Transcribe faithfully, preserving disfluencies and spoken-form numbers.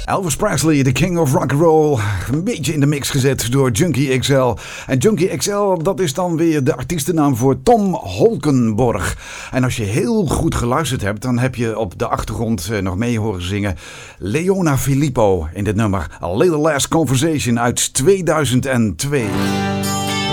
Elvis Presley, de king of rock and roll, een beetje in de mix gezet door Junkie X L. En Junkie X L, dat is dan weer de artiestennaam voor Tom Holkenborg. En als je heel goed geluisterd hebt, dan heb je op de achtergrond nog mee horen zingen Leona Filippo in dit nummer A Little Last Conversation uit tweeduizend twee.